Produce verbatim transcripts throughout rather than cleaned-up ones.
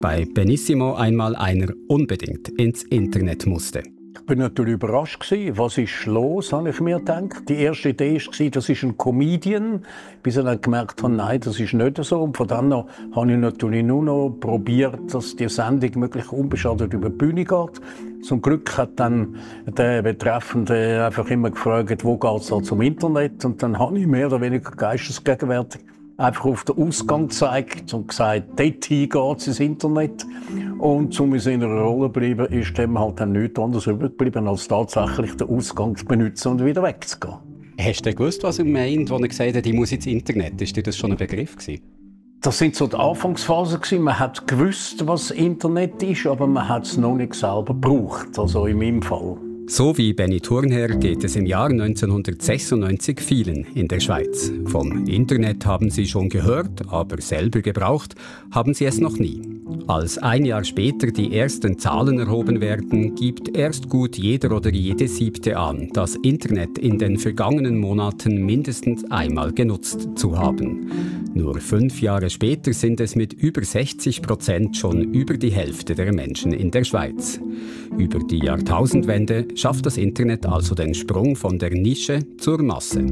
bei Benissimo einmal einer unbedingt ins Internet musste. Ich bin natürlich überrascht gewesen. Was ist los, habe ich mir gedacht. Die erste Idee war, das ist ein Comedian, bis ich dann gemerkt habe, nein, das ist nicht so. Und von dann an habe ich natürlich nur noch probiert, dass die Sendung möglichst unbeschadet über die Bühne geht. Zum Glück hat dann der Betreffende einfach immer gefragt, wo geht es da zum Internet? Und dann habe ich mehr oder weniger geistesgegenwärtig einfach auf den Ausgang gezeigt und gesagt, dorthin geht es ins Internet. Und um in seiner Rolle zu bleiben, ist dem halt dann nichts anderes übrig geblieben, als tatsächlich den Ausgang zu benutzen und wieder wegzugehen. Hast du gewusst, was er meint, als er gesagt hat, ich muss ins Internet? Ist dir das schon ein Begriff gewesen? Das sind so die Anfangsphasen gewesen. Man hat gewusst, was Internet ist, aber man hat es noch nicht selber gebraucht. Also in meinem Fall. So wie Benny Thurnherr geht es im Jahr neunzehnhundertsechsundneunzig vielen in der Schweiz. Vom Internet haben sie schon gehört, aber selber gebraucht haben sie es noch nie. Als ein Jahr später die ersten Zahlen erhoben werden, gibt erst gut jeder oder jede Siebte an, das Internet in den vergangenen Monaten mindestens einmal genutzt zu haben. Nur fünf Jahre später sind es mit über sechzig Prozent schon über die Hälfte der Menschen in der Schweiz. Über die Jahrtausendwende schafft das Internet also den Sprung von der Nische zur Masse.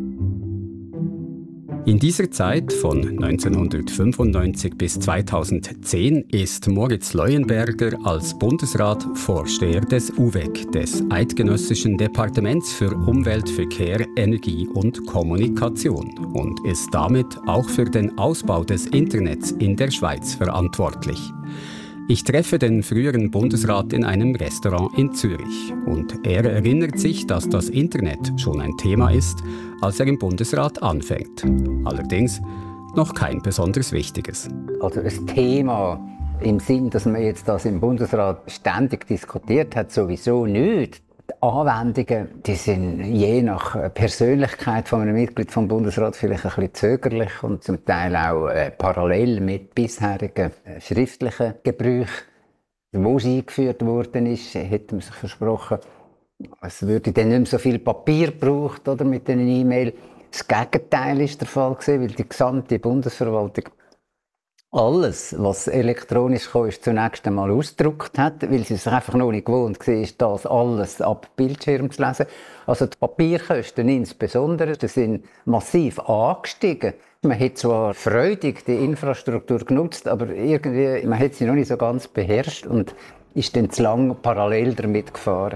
In dieser Zeit von neunzehnhundertfünfundneunzig bis zweitausendzehn ist Moritz Leuenberger als Bundesrat Vorsteher des U W E C, des Eidgenössischen Departements für Umwelt, Verkehr, Energie und Kommunikation, und ist damit auch für den Ausbau des Internets in der Schweiz verantwortlich. Ich treffe den früheren Bundesrat in einem Restaurant in Zürich und er erinnert sich, dass das Internet schon ein Thema ist, als er im Bundesrat anfängt. Allerdings noch kein besonders wichtiges. Also ein Thema im Sinn, dass man jetzt das im Bundesrat ständig diskutiert hat, sowieso nicht. Die Anwendungen, die sind je nach Persönlichkeit von einem Mitglied vom Bundesrat vielleicht ein bisschen zögerlich und zum Teil auch äh, parallel mit bisherigen äh, schriftlichen Gebrauchen. Wo sie eingeführt worden ist, hätte man sich versprochen, es würde dann nicht mehr so viel Papier gebraucht oder, mit den E-Mail. Das Gegenteil ist der Fall gewesen, weil die gesamte Bundesverwaltung alles, was elektronisch kam, ist zunächst einmal ausgedruckt hat, weil sie sich einfach noch nicht gewohnt war, das alles ab Bildschirm zu lesen. Also die Papierkosten insbesondere, die sind massiv angestiegen. Man hat zwar freudig die Infrastruktur genutzt, aber irgendwie, man hat sie noch nicht so ganz beherrscht und ist dann zu lange parallel damit gefahren.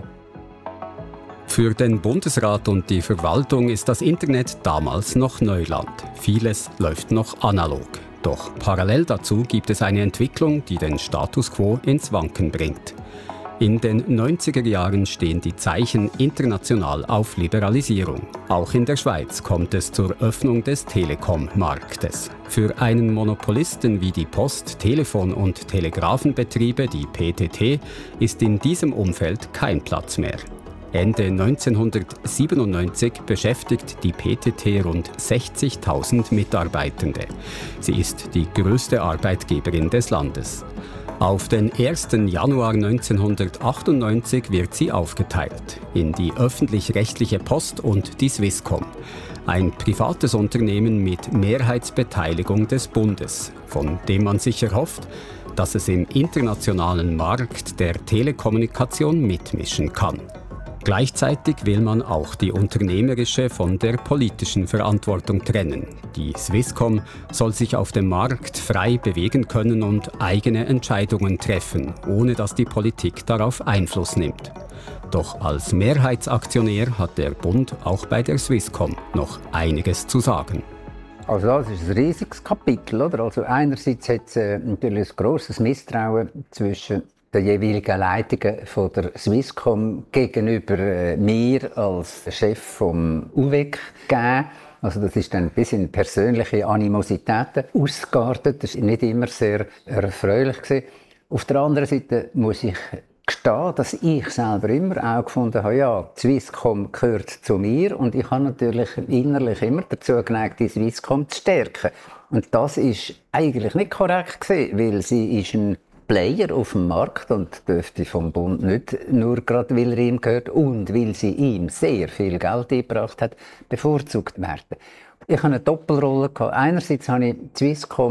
Für den Bundesrat und die Verwaltung ist das Internet damals noch Neuland. Vieles läuft noch analog. Doch parallel dazu gibt es eine Entwicklung, die den Status quo ins Wanken bringt. In den neunziger Jahren stehen die Zeichen international auf Liberalisierung. Auch in der Schweiz kommt es zur Öffnung des Telekom-Marktes. Für einen Monopolisten wie die Post-, Telefon- und Telegrafenbetriebe, die P T T, ist in diesem Umfeld kein Platz mehr. Ende neunzehnhundertsiebenundneunzig beschäftigt die P T T rund sechzigtausend Mitarbeitende. Sie ist die größte Arbeitgeberin des Landes. Auf den ersten Januar neunzehnhundertachtundneunzig wird sie aufgeteilt in die öffentlich-rechtliche Post und die Swisscom. Ein privates Unternehmen mit Mehrheitsbeteiligung des Bundes, von dem man sich erhofft, dass es im internationalen Markt der Telekommunikation mitmischen kann. Gleichzeitig will man auch die unternehmerische von der politischen Verantwortung trennen. Die Swisscom soll sich auf dem Markt frei bewegen können und eigene Entscheidungen treffen, ohne dass die Politik darauf Einfluss nimmt. Doch als Mehrheitsaktionär hat der Bund auch bei der Swisscom noch einiges zu sagen. Also das ist ein riesiges Kapitel, oder? Also einerseits hat es äh, natürlich ein grosses Misstrauen zwischen der jeweiligen Leitungen von der Swisscom gegenüber äh, mir als Chef vom U W E C gegeben. Also das ist dann ein bisschen persönliche Animositäten ausgeartet. Das war nicht immer sehr erfreulich gewesen. Auf der anderen Seite muss ich gestehen, dass ich selber immer auch gefunden habe, ja, die Swisscom gehört zu mir und ich habe natürlich innerlich immer dazu geneigt, die Swisscom zu stärken. Und das ist eigentlich nicht korrekt gewesen, weil sie ist ein Player auf dem Markt und dürfte vom Bund nicht nur gerade, weil er ihm gehört und weil sie ihm sehr viel Geld eingebracht hat, bevorzugt werden. Ich hatte eine Doppelrolle. Einerseits habe ich die Swisscom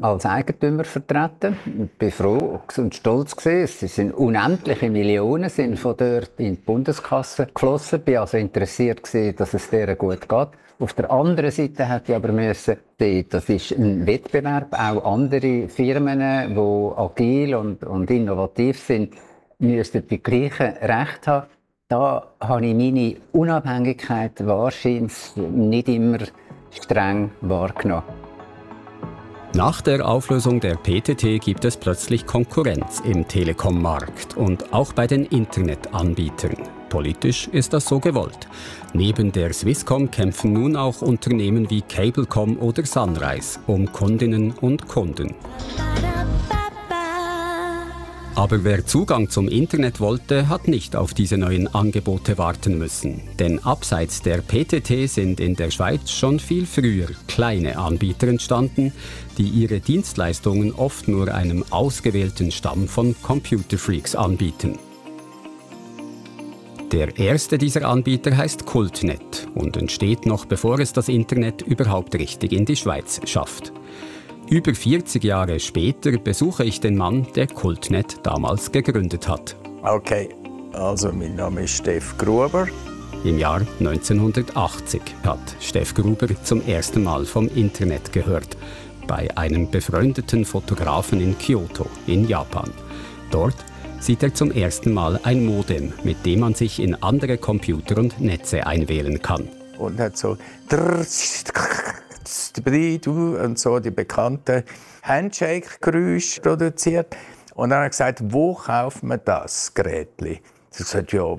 als Eigentümer vertreten. Ich war froh und stolz gewesen. Es sind unendliche Millionen sind von dort in die Bundeskasse geflossen. Ich war also interessiert gewesen, dass es denen gut geht. Auf der anderen Seite hätte ich aber müssen sehen, das ist ein Wettbewerb. Auch andere Firmen, die agil und, und innovativ sind, müssten die gleichen Rechte haben. Da habe ich meine Unabhängigkeit wahrscheinlich nicht immer streng wahrgenommen. Nach der Auflösung der P T T gibt es plötzlich Konkurrenz im Telekom-Markt und auch bei den Internetanbietern. Politisch ist das so gewollt. Neben der Swisscom kämpfen nun auch Unternehmen wie Cablecom oder Sunrise um Kundinnen und Kunden. Aber wer Zugang zum Internet wollte, hat nicht auf diese neuen Angebote warten müssen. Denn abseits der P T T sind in der Schweiz schon viel früher kleine Anbieter entstanden, die ihre Dienstleistungen oft nur einem ausgewählten Stamm von Computerfreaks anbieten. Der erste dieser Anbieter heißt Kultnet und entsteht noch bevor es das Internet überhaupt richtig in die Schweiz schafft. Über vierzig Jahre später besuche ich den Mann, der Kultnet damals gegründet hat. Okay, also mein Name ist Steff Gruber. Im Jahr neunzehnhundertachtzig hat Steff Gruber zum ersten Mal vom Internet gehört. Bei einem befreundeten Fotografen in Kyoto in Japan. Dort sieht er zum ersten Mal ein Modem, mit dem man sich in andere Computer und Netze einwählen kann. Und hat so und so die bekannten Handshake-Geräusche produziert. Und dann hat er gesagt, wo kauft man das Gerät? Er hat gesagt, ja,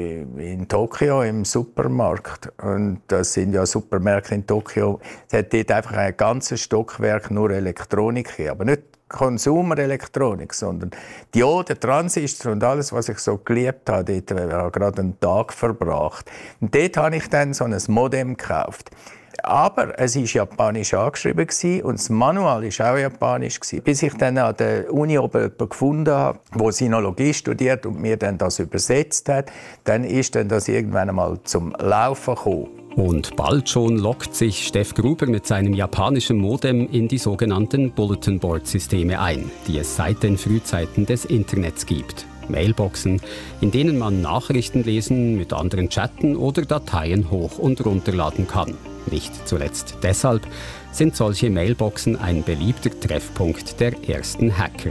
in Tokio im Supermarkt. Und das sind ja Supermärkte in Tokio. Es hat dort einfach ein ganzes Stockwerk nur Elektronik, aber nicht Konsumerelektronik, sondern Dioden, Transistor und alles, was ich so geliebt habe. Dort habe ich gerade einen Tag verbracht. Und dort habe ich dann so ein Modem gekauft. Aber es war japanisch angeschrieben und das Manual war auch japanisch. Bis ich dann an der Uni oben jemanden gefunden habe, der Sinologie studiert und mir dann das übersetzt hat, dann ist dann das irgendwann einmal zum Laufen gekommen. Und bald schon lockt sich Steff Gruber mit seinem japanischen Modem in die sogenannten Bulletin-Board-Systeme ein, die es seit den Frühzeiten des Internets gibt. Mailboxen, in denen man Nachrichten lesen, mit anderen chatten oder Dateien hoch- und runterladen kann. Nicht zuletzt deshalb sind solche Mailboxen ein beliebter Treffpunkt der ersten Hacker.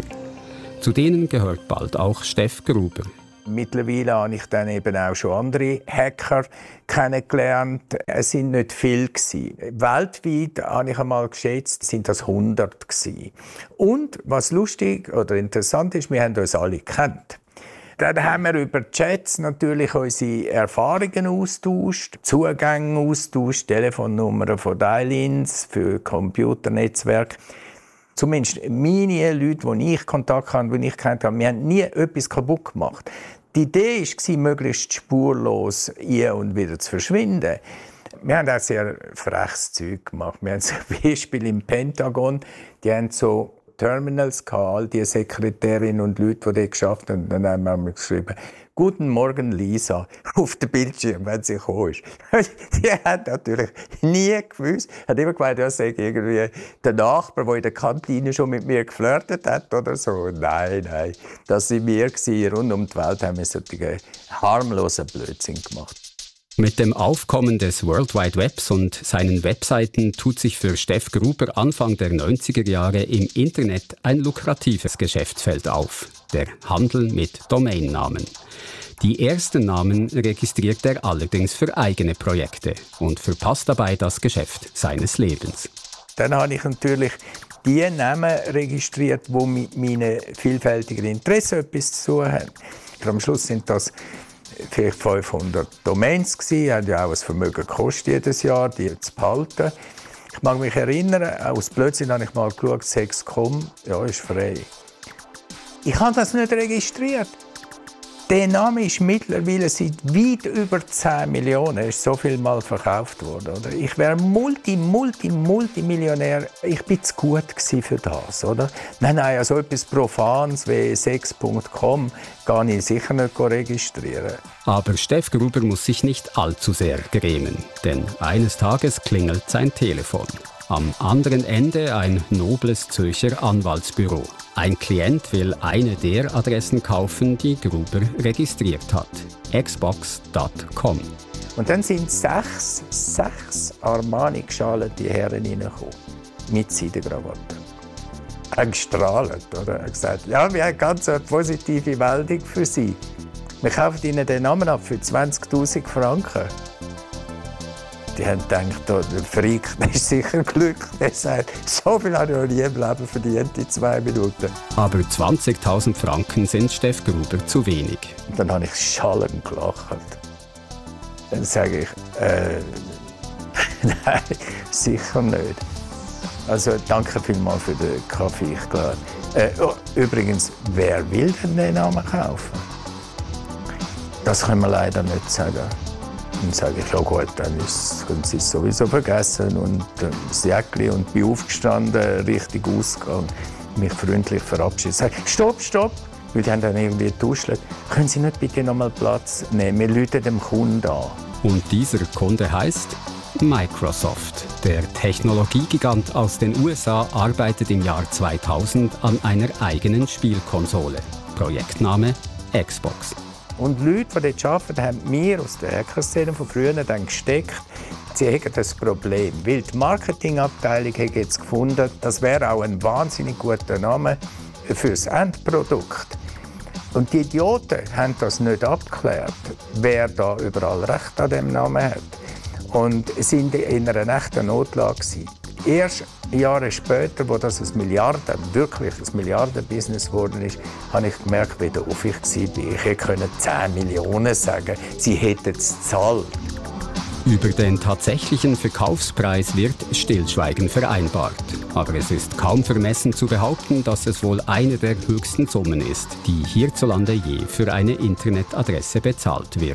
Zu denen gehört bald auch Steff Gruber. Mittlerweile habe ich dann eben auch schon andere Hacker kennengelernt. Es sind nicht viele gewesen. Weltweit habe ich einmal geschätzt, sind das hundert gewesen. Und was lustig oder interessant ist, wir haben uns alle gekannt. Dann haben wir über Chats natürlich unsere Erfahrungen austauscht, Zugänge austauscht, Telefonnummern von Dial-ins für Computernetzwerke. Zumindest meine Leute, die ich Kontakt hatte, die ich kennt habe, wir haben nie etwas kaputt gemacht. Die Idee war, möglichst spurlos ein- und wieder zu verschwinden. Wir haben auch sehr freches Zeug gemacht. Wir haben zum Beispiel im Pentagon, die haben so Terminals gehabt, all die Sekretärinnen und Leute, die dort geschafft haben. Dann haben wir geschrieben, «Guten Morgen, Lisa», auf dem Bildschirm, wenn sie gekommen ist. Die hat natürlich nie gewusst, hat immer gemeint, das sei irgendwie der Nachbar, der in der Kantine schon mit mir geflirtet hat oder so. Nein, nein, das waren wir gewesen. Rund um die Welt haben wir solche harmlosen Blödsinn gemacht. Mit dem Aufkommen des World Wide Webs und seinen Webseiten tut sich für Steff Gruber Anfang der neunziger Jahre im Internet ein lukratives Geschäftsfeld auf, der Handel mit Domainnamen. Die ersten Namen registriert er allerdings für eigene Projekte und verpasst dabei das Geschäft seines Lebens. Dann habe ich natürlich die Namen registriert, die mit meinen vielfältigen Interessen etwas zu tun haben. Am Schluss sind das vielleicht fünfhundert Domains gewesen, haben ja auch ein Vermögen gekostet jedes Jahr, die zu behalten. Ich mag mich erinnern, aus Blödsinn habe ich mal geschaut, sechs Punkt com, ja, ist frei. Ich habe das nicht registriert. Der Name ist mittlerweile seit weit über zehn Millionen, ist so viel Mal verkauft worden. Oder? Ich wäre Multi, Multi, Multimillionär. Ich bin zu gut für das. Oder? Nein, nein, also etwas Profanes wie sechs Punkt com kann ich sicher nicht registrieren. Aber Steff Gruber muss sich nicht allzu sehr grämen, denn eines Tages klingelt sein Telefon. Am anderen Ende ein nobles Zürcher Anwaltsbüro. Ein Klient will eine der Adressen kaufen, die Gruber registriert hat. xbox Punkt com. Und dann sind sechs, sechs Armani geschalte Herren reingekommen. Mit Seidenkrawatte. Er hat gestrahlt, oder? Er hat gesagt, ja, wir haben ganz eine positive Meldung für Sie. Wir kaufen Ihnen den Namen ab für zwanzigtausend Franken. Die haben gedacht, oh, der Freak, der ist sicher glücklich. Der sagt, so viel habe ich noch nie im Leben verdient in zwei Minuten. Aber zwanzigtausend Franken sind Steff Gruber zu wenig. Und dann habe ich schallend gelacht. Dann sage ich, äh, nein, sicher nicht. Also danke vielmals für den Kaffee. Ich glaube. Äh, oh, übrigens, wer will denn den Namen kaufen? Das können wir leider nicht sagen. Dann sage ich, ja gut, dann ist, können Sie es sowieso vergessen. Und äh, das Jäckli und bin aufgestanden, richtig ausgegangen, mich freundlich verabschiedet. Sage, stopp, stopp! Weil die haben dann irgendwie getauscht. Können Sie nicht bitte noch mal Platz nehmen? Wir rufen dem Kunden an. Und dieser Kunde heißt Microsoft. Der Technologiegigant aus den U S A arbeitet im Jahr zweitausend an einer eigenen Spielkonsole. Projektname Xbox. Und Leute, die dort arbeiten, haben mir aus der Hackerszene von früher dann gesteckt, sie hätten das Problem. Weil die Marketingabteilung hat jetzt gefunden, das wäre auch ein wahnsinnig guter Name für das Endprodukt. Und die Idioten haben das nicht abgeklärt, wer da überall Recht an dem Namen hat. Und sind in einer echten Notlage gewesen. Erst Jahre später, wo das ein Milliarden, wirklich ein Milliardenbusiness geworden ist, habe ich gemerkt, wie doof ich war. Ich hätte zehn Millionen sagen, sie hätten es gezahlt. Über den tatsächlichen Verkaufspreis wird Stillschweigen vereinbart. Aber es ist kaum vermessen zu behaupten, dass es wohl eine der höchsten Summen ist, die hierzulande je für eine Internetadresse bezahlt wird.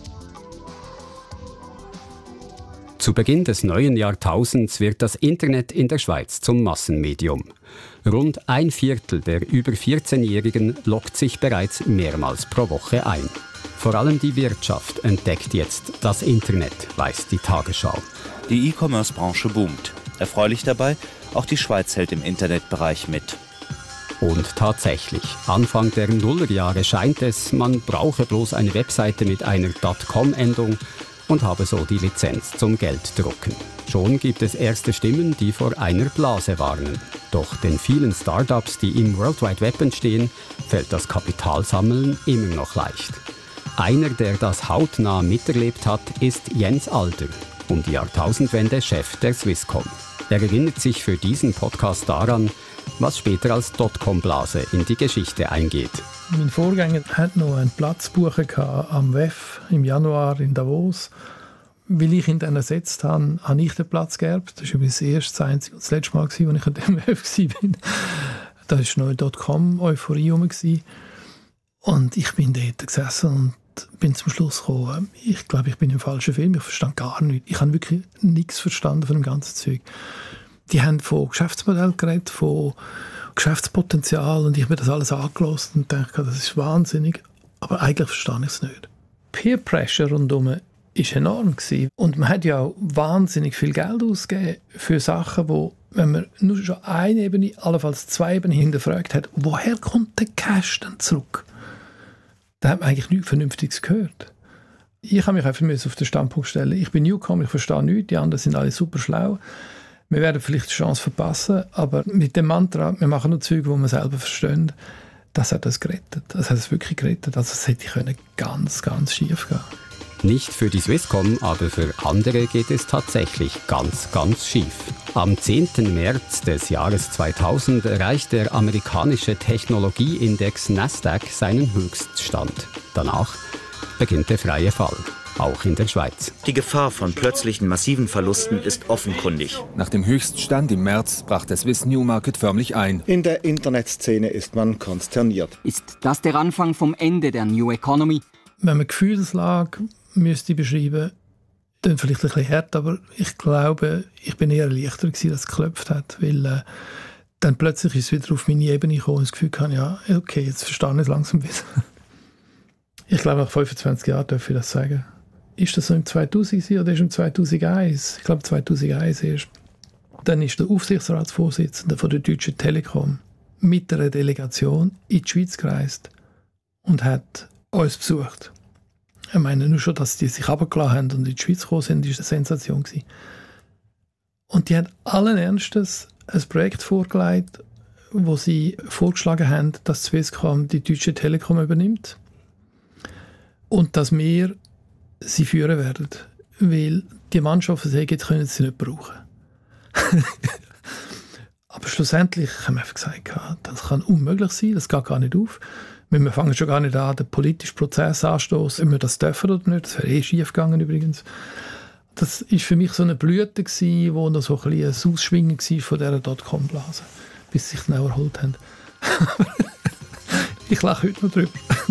Zu Beginn des neuen Jahrtausends wird das Internet in der Schweiz zum Massenmedium. Rund ein Viertel der über vierzehnjährigen loggt sich bereits mehrmals pro Woche ein. Vor allem die Wirtschaft entdeckt jetzt das Internet, weiß die Tagesschau. Die E-Commerce-Branche boomt. Erfreulich dabei, auch die Schweiz hält im Internetbereich mit. Und tatsächlich, Anfang der Nullerjahre scheint es, man brauche bloß eine Webseite mit einer .com-Endung und habe so die Lizenz zum Gelddrucken. Schon gibt es erste Stimmen, die vor einer Blase warnen. Doch den vielen Startups, die im World Wide Web entstehen, fällt das Kapitalsammeln immer noch leicht. Einer, der das hautnah miterlebt hat, ist Jens Alder, um die Jahrtausendwende Chef der Swisscom. Er erinnert sich für diesen Podcast daran, was später als Dotcom-Blase in die Geschichte eingeht. Mein Vorgänger hat noch einen Platz buchen am W E F im Januar in Davos. Weil ich ihn dann ersetzt habe, habe ich den Platz geerbt. Das war übrigens das erste, das einzige und das letzte Mal, als ich an dem W E F war. Da war noch eine Dotcom-Euphorie herum. Und ich bin dort gesessen und bin zum Schluss gekommen, ich glaube, ich bin im falschen Film. Ich verstand gar nichts. Ich habe wirklich nichts verstanden von dem ganzen Zeug. Die haben von Geschäftsmodell geredet, von Geschäftspotenzial, und ich habe mir das alles angehört und dachte, das ist wahnsinnig, aber eigentlich verstehe ich es nicht. Peer Pressure rundherum war enorm gewesen. Und man hat ja auch wahnsinnig viel Geld ausgegeben für Sachen, wo, wenn man nur schon eine Ebene, allenfalls zwei Ebenen hinterfragt hat, woher kommt der Cash dann zurück? Da hat man eigentlich nichts Vernünftiges gehört. Ich habe mich einfach auf den Standpunkt stellen, ich bin Newcomer, ich verstehe nichts, die anderen sind alle super schlau. Wir werden vielleicht die Chance verpassen, aber mit dem Mantra, wir machen nur Zeug, die wir selber verstehen, das hat das gerettet. Das hat es wirklich gerettet. Also es hätte können ganz, ganz schief gehen. Nicht für die Swisscom, aber für andere geht es tatsächlich ganz, ganz schief. Am zehnten März des Jahres zweitausend erreicht der amerikanische Technologieindex Nasdaq seinen Höchststand. Danach beginnt der freie Fall. Auch in der Schweiz. Die Gefahr von plötzlichen massiven Verlusten ist offenkundig. Nach dem Höchststand im März brach der Swiss New Market förmlich ein. In der Internetszene ist man konsterniert. Ist das der Anfang vom Ende der New Economy? Wenn man Gefühlslage müsste beschreiben, dann vielleicht ein bisschen hart, aber ich glaube, ich bin eher erleichtert gewesen, dass es geklopft hat, weil äh, dann plötzlich ist es wieder auf meine Ebene gekommen und das Gefühl hatte, ja, okay, jetzt verstehe ich es langsam wieder. Ich glaube, nach fünfundzwanzig Jahren darf ich das sagen. Ist das so im zweitausend oder ist es im zweitausendeins? Ich glaube zweitausendeins erst. Dann ist der Aufsichtsratsvorsitzende von der Deutschen Telekom mit einer Delegation in die Schweiz gereist und hat uns besucht. Ich meine, nur schon, dass die sich runtergelassen haben und in die Schweiz gekommen sind, war eine Sensation gewesen. Und die haben allen Ernstes ein Projekt vorgelegt, wo sie vorgeschlagen haben, dass Swisscom die Deutsche Telekom übernimmt und dass wir sie führen werden, weil die Mannschaften sagen, jetzt können sie nicht brauchen. Aber schlussendlich haben wir einfach gesagt, das kann unmöglich sein, das geht gar nicht auf. Wir fangen schon gar nicht an, den politischen Prozess anstoßen, ob wir das dürfen oder nicht. Das wäre eh schief gegangen übrigens. Das war für mich so eine Blüte, die noch so ein, ein Ausschwingen war von dieser Dotcom-Blase, bis sie sich dann auch erholt haben. Ich lache heute noch drüber.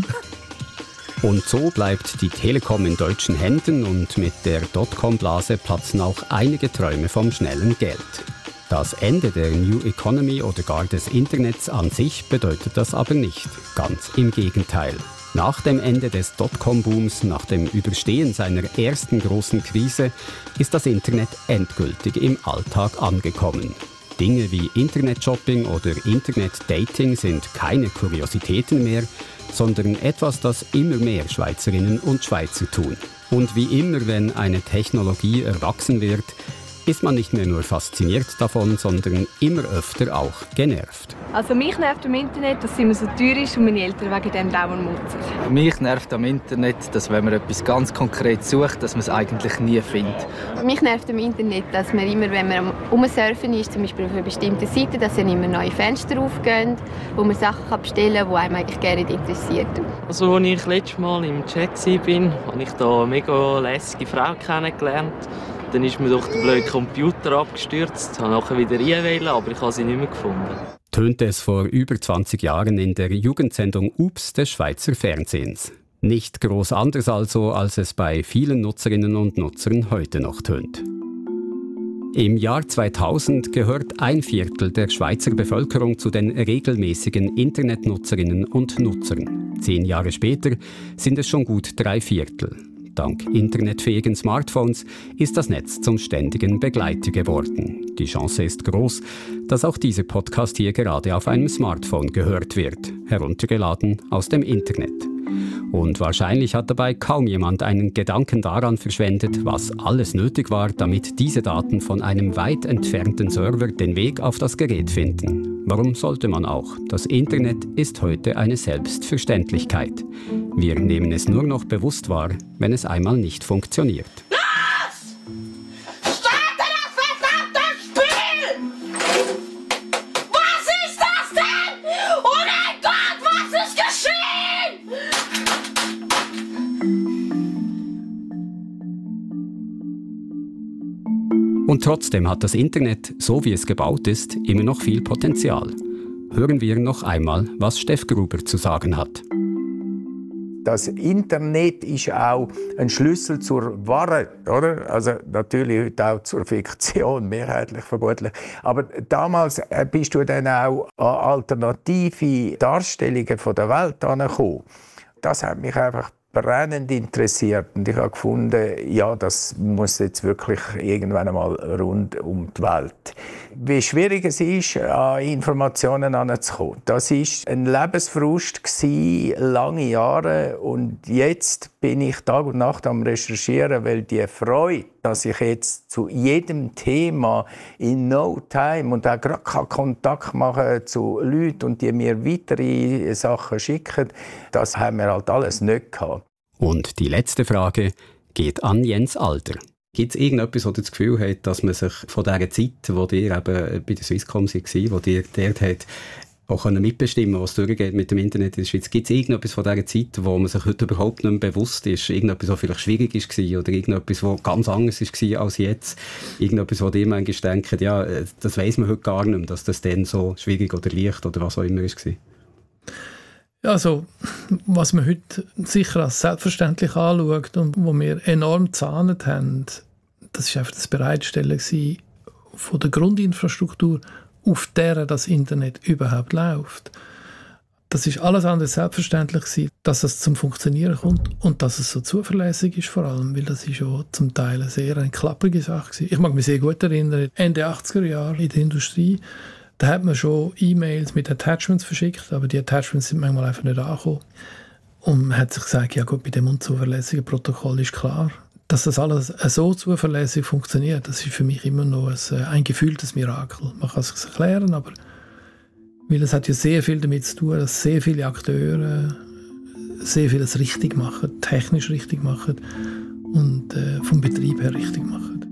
Und so bleibt die Telekom in deutschen Händen und mit der Dotcom-Blase platzen auch einige Träume vom schnellen Geld. Das Ende der New Economy oder gar des Internets an sich bedeutet das aber nicht. Ganz im Gegenteil. Nach dem Ende des Dotcom-Booms, nach dem Überstehen seiner ersten großen Krise, ist das Internet endgültig im Alltag angekommen. Dinge wie Internet-Shopping oder Internet-Dating sind keine Kuriositäten mehr, sondern etwas, das immer mehr Schweizerinnen und Schweizer tun. Und wie immer, wenn eine Technologie erwachsen wird, ist man nicht mehr nur fasziniert davon, sondern immer öfter auch genervt. Also mich nervt am Internet, dass es immer so teuer ist und meine Eltern wegen dem dauernd mutzen. Mich nervt am Internet, dass wenn man etwas ganz konkret sucht, dass man es eigentlich nie findet. Mich nervt am Internet, dass man immer, wenn man am Umsurfen ist, zum Beispiel auf einer bestimmten Seite, dass dann immer neue Fenster aufgehen, wo man Sachen bestellen kann, die einem eigentlich gerne nicht interessiert. Also als ich letztes Mal im Chat war, habe ich da eine mega lässige Frau kennengelernt. Dann ist mir durch den blöden Computer abgestürzt. Ich wollte nachher wieder reinwählen, aber ich habe sie nicht mehr gefunden. Tönte es vor über zwanzig Jahren in der Jugendsendung Ups des Schweizer Fernsehens. Nicht groß anders also, als es bei vielen Nutzerinnen und Nutzern heute noch tönt. Im Jahr zweitausend gehört ein Viertel der Schweizer Bevölkerung zu den regelmäßigen Internetnutzerinnen und Nutzern. Zehn Jahre später sind es schon gut drei Viertel. Dank internetfähigen Smartphones ist das Netz zum ständigen Begleiter geworden. Die Chance ist groß, dass auch dieser Podcast hier gerade auf einem Smartphone gehört wird, heruntergeladen aus dem Internet. Und wahrscheinlich hat dabei kaum jemand einen Gedanken daran verschwendet, was alles nötig war, damit diese Daten von einem weit entfernten Server den Weg auf das Gerät finden. Warum sollte man auch? Das Internet ist heute eine Selbstverständlichkeit. Wir nehmen es nur noch bewusst wahr, wenn es einmal nicht funktioniert. Los! Starte das verdammte Spiel! Was ist das denn? Oh mein Gott, was ist geschehen? Und trotzdem hat das Internet, so wie es gebaut ist, immer noch viel Potenzial. Hören wir noch einmal, was Steff Gruber zu sagen hat. Das Internet ist auch ein Schlüssel zur Wahrheit, oder? Also natürlich heute auch zur Fiktion, mehrheitlich vermutlich. Aber damals bist du dann auch an alternative Darstellungen von der Welt angekommen. Das hat mich einfach brennend interessiert und ich habe gefunden, ja, das muss jetzt wirklich irgendwann einmal rund um die Welt. Wie schwierig es ist, an Informationen heranzukommen. Das war ein Lebensfrust gewesen, lange Jahre und jetzt bin ich Tag und Nacht am Recherchieren, weil die Freude, dass ich jetzt zu jedem Thema in no time und auch gerade Kontakt machen zu Leuten und die mir weitere Sachen schicken, das haben wir halt alles nicht gehabt. Und die letzte Frage geht an Jens Alter. Gibt es irgendetwas, wo ihr das Gefühl habt, dass man sich von dieser Zeit, wo ihr eben bei der Swisscom war, wo ihr dort habt, auch mitbestimmen, was durchgeht mit dem Internet in der Schweiz, gibt es irgendetwas von dieser Zeit, wo man sich heute überhaupt nicht mehr bewusst ist? Irgendetwas, was vielleicht schwierig war oder irgendetwas, was ganz anders war als jetzt? Irgendetwas, wo ihr manchmal denkt, ja, das weiss man heute gar nicht mehr, dass das dann so schwierig oder leicht oder was auch immer war? Ja, also, was man heute sicher als selbstverständlich anschaut und wo wir enorm gezahnt haben, das war einfach das Bereitstellen von der Grundinfrastruktur, auf der das Internet überhaupt läuft. Das ist alles andere selbstverständlich gewesen, dass es zum Funktionieren kommt und dass es so zuverlässig ist vor allem, weil das ist ja zum Teil eine sehr eine klapprige Sache gewesen. Ich mag mich sehr gut erinnern, Ende achtziger Jahre in der Industrie, da hat man schon E-Mails mit Attachments verschickt, aber die Attachments sind manchmal einfach nicht angekommen. Und man hat sich gesagt, ja gut, bei dem unzuverlässigen Protokoll ist klar, dass das alles so zuverlässig funktioniert. Das ist für mich immer noch ein, ein gefühltes Mirakel. Man kann es sich erklären, aber weil es hat ja sehr viel damit zu tun, dass sehr viele Akteure sehr vieles richtig machen, technisch richtig machen und äh, vom Betrieb her richtig machen.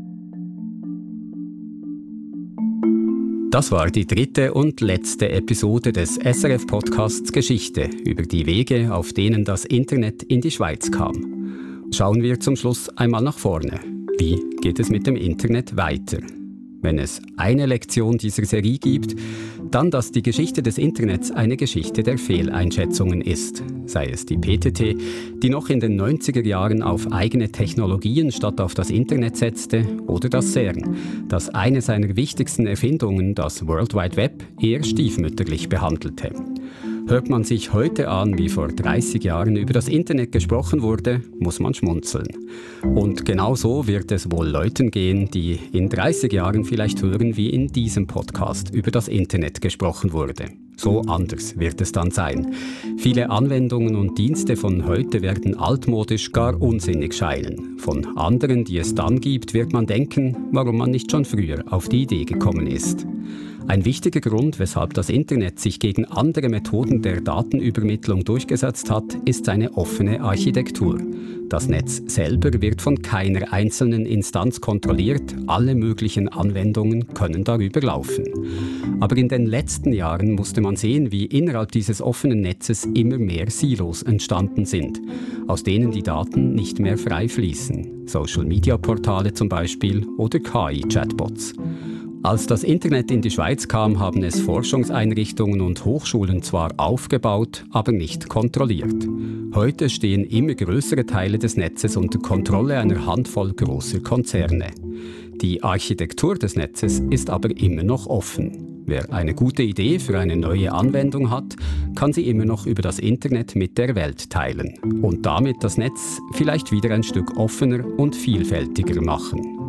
Das war die dritte und letzte Episode des S R F-Podcasts Geschichte über die Wege, auf denen das Internet in die Schweiz kam. Schauen wir zum Schluss einmal nach vorne. Wie geht es mit dem Internet weiter? Wenn es eine Lektion dieser Serie gibt, dann, dass die Geschichte des Internets eine Geschichte der Fehleinschätzungen ist. Sei es die P T T, die noch in den neunziger Jahren auf eigene Technologien statt auf das Internet setzte, oder das CERN, das eine seiner wichtigsten Erfindungen, das World Wide Web, eher stiefmütterlich behandelte. Hört man sich heute an, wie vor dreißig Jahren über das Internet gesprochen wurde, muss man schmunzeln. Und genau so wird es wohl Leuten gehen, die in dreißig Jahren vielleicht hören, wie in diesem Podcast über das Internet gesprochen wurde. So anders wird es dann sein. Viele Anwendungen und Dienste von heute werden altmodisch, gar unsinnig scheinen. Von anderen, die es dann gibt, wird man denken, warum man nicht schon früher auf die Idee gekommen ist. Ein wichtiger Grund, weshalb das Internet sich gegen andere Methoden der Datenübermittlung durchgesetzt hat, ist seine offene Architektur. Das Netz selber wird von keiner einzelnen Instanz kontrolliert, alle möglichen Anwendungen können darüber laufen. Aber in den letzten Jahren musste man sehen, wie innerhalb dieses offenen Netzes immer mehr Silos entstanden sind, aus denen die Daten nicht mehr frei fließen. Social-Media-Portale zum Beispiel oder K I-Chatbots. Als das Internet in die Schweiz kam, haben es Forschungseinrichtungen und Hochschulen zwar aufgebaut, aber nicht kontrolliert. Heute stehen immer größere Teile des Netzes unter Kontrolle einer Handvoll großer Konzerne. Die Architektur des Netzes ist aber immer noch offen. Wer eine gute Idee für eine neue Anwendung hat, kann sie immer noch über das Internet mit der Welt teilen und damit das Netz vielleicht wieder ein Stück offener und vielfältiger machen.